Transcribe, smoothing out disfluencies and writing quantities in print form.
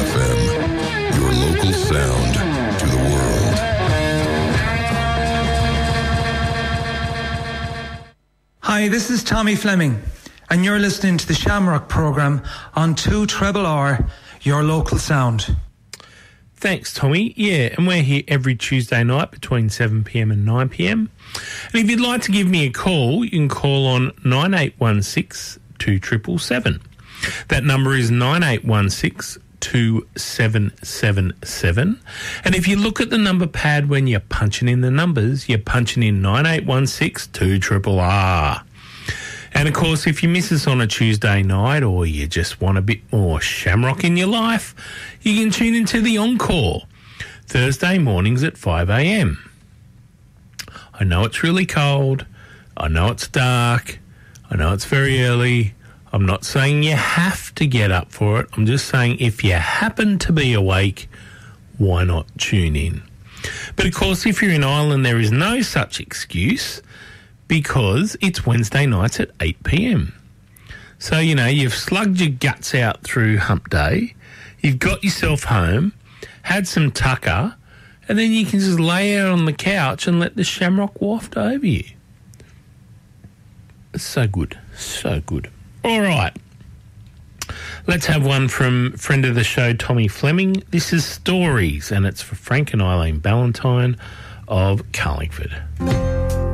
FM, your local sound to the world. Hi, this is Tommy Fleming, and you're listening to the Shamrock programme on 2RRR, your local sound. Thanks, Tommy. Yeah, and we're here every Tuesday night between 7pm and 9pm. And if you'd like to give me a call, you can call on 9816 2777. That number is 9816 2777. And if you look at the number pad when you're punching in the numbers, you're punching in 9816 2RRR. And of course, if you miss us on a Tuesday night or you just want a bit more shamrock in your life, you can tune into the Encore Thursday mornings at 5am. I know it's really cold. I know it's dark. I know it's very early. I'm not saying you have to get up for it. I'm just saying if you happen to be awake, why not tune in? But of course, if you're in Ireland, there is no such excuse because it's Wednesday nights at 8pm. So, you know, you've slugged your guts out through hump day, you've got yourself home, had some tucker, and then you can just lay out on the couch and let the shamrock waft over you. It's so good, so good. All right. Let's have one from friend of the show, Tommy Fleming. This is Stories, and it's for Frank and Eileen Ballantyne of Carlingford.